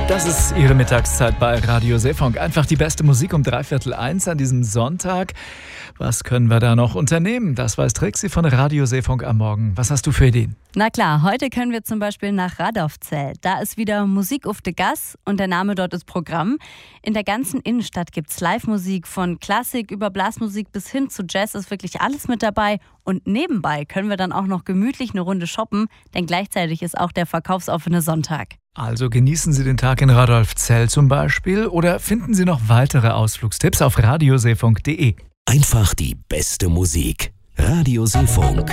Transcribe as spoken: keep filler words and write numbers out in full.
Das ist Ihre Mittagszeit bei Radio Seefunk. Einfach die beste Musik um dreiviertel eins an diesem Sonntag. Was können wir da noch unternehmen? Das weiß Trixie von Radio Seefunk am Morgen. Was hast du für Ideen? Na klar, heute können wir zum Beispiel nach Radolfzell. Da ist wieder Musik auf de Gas und der Name dort ist Programm. In der ganzen Innenstadt gibt's Live-Musik, von Klassik über Blasmusik bis hin zu Jazz ist wirklich alles mit dabei. Und nebenbei können wir dann auch noch gemütlich eine Runde shoppen, denn gleichzeitig ist auch der verkaufsoffene Sonntag. Also genießen Sie den Tag in Radolfzell zum Beispiel oder finden Sie noch weitere Ausflugstipps auf radioseefunk punkt de. Einfach die beste Musik. Radio Seefunk.